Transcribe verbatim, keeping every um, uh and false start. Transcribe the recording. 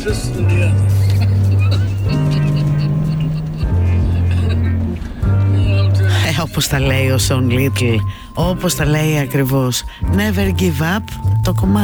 just than the others. Ε, όπως τα λέει ο Σον Λίτλ, όπως τα λέει ακριβώς. Never give up, το κομμάτι.